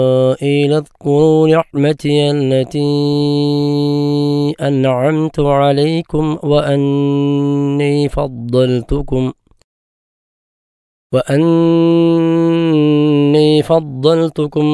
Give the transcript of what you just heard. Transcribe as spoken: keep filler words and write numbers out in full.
إلى اذكروا نعمتي التي أنعمت عليكم وأني فضلتكم وأني فضلتكم